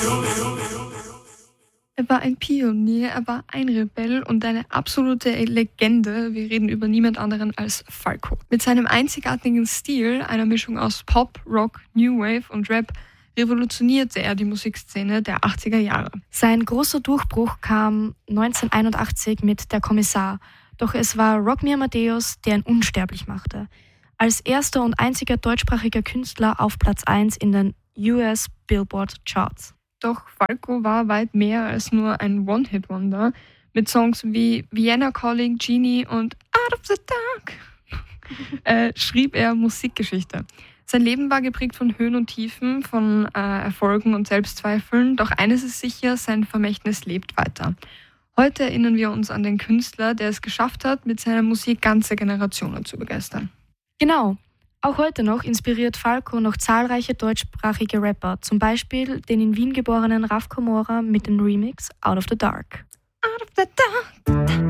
Er war ein Pionier, er war ein Rebell und eine absolute Legende. Wir reden über niemand anderen als Falco. Mit seinem einzigartigen Stil, einer Mischung aus Pop, Rock, New Wave und Rap, revolutionierte er die Musikszene der 80er Jahre. Sein großer Durchbruch kam 1981 mit Der Kommissar, doch es war Rock Me Amadeus, der ihn unsterblich machte. Als erster und einziger deutschsprachiger Künstler auf Platz 1 in den US Billboard Charts. Doch Falco war weit mehr als nur ein One-Hit-Wonder. Mit Songs wie Vienna Calling, Genie und Out of the Dark schrieb er Musikgeschichte. Sein Leben war geprägt von Höhen und Tiefen, von Erfolgen und Selbstzweifeln, doch eines ist sicher, sein Vermächtnis lebt weiter. Heute erinnern wir uns an den Künstler, der es geschafft hat, mit seiner Musik ganze Generationen zu begeistern. Genau. Auch heute noch inspiriert Falco noch zahlreiche deutschsprachige Rapper, zum Beispiel den in Wien geborenen Raf Camora mit dem Remix Out of the Dark. Out of the Dark.